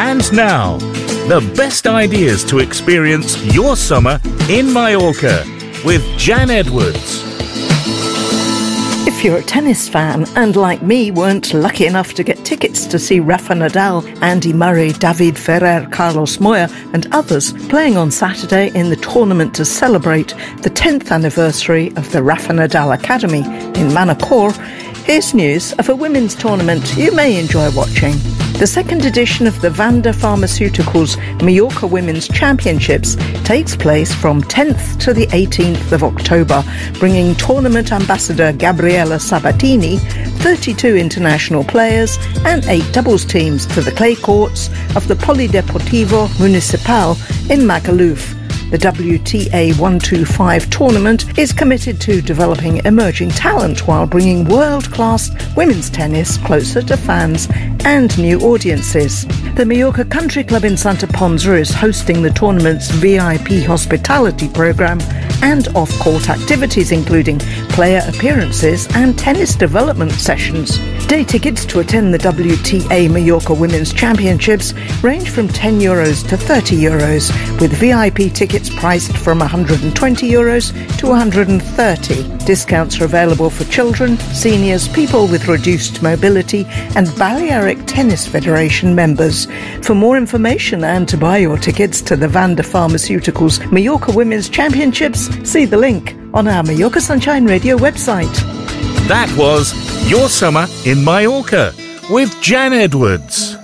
And now, the best ideas to experience your summer in Mallorca with Jan Edwards. If you're a tennis fan and, like me, weren't lucky enough to get tickets to see Rafa Nadal, Andy Murray, David Ferrer, Carlos Moya and others playing on Saturday in the tournament to celebrate the 10th anniversary of the Rafa Nadal Academy in Manacor, here's news of a women's tournament you may enjoy watching. The second edition of the Vanda Pharmaceuticals Mallorca Women's Championships takes place from 10th to the 18th of October, bringing tournament ambassador Gabriela Sabatini, 32 international players and 8 doubles teams to the clay courts of the Polideportivo Municipal in Magaluf. The WTA 125 tournament is committed to developing emerging talent while bringing world-class women's tennis closer to fans and new audiences. The Mallorca Country Club in Santa Ponsa is hosting the tournament's VIP hospitality programme and off-court activities including player appearances and tennis development sessions. Day tickets to attend the WTA Mallorca Women's Championships range from €10 to €30, with VIP tickets priced from €120 to €130. Discounts are available for children, seniors, people with reduced mobility and Balearic Tennis Federation members. For more information and to buy your tickets to the Vanda Pharmaceuticals Mallorca Women's Championships, see the link on our Mallorca Sunshine Radio website. That was Your Summer in Mallorca with Jan Edwards.